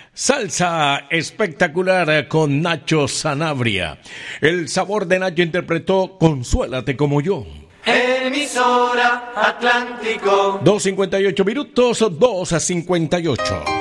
Salsa espectacular con Nacho Sanabria. El Sabor de Nacho interpretó Consuélate como yo. Emisora Atlántico. 2:58 minutos, 2:58.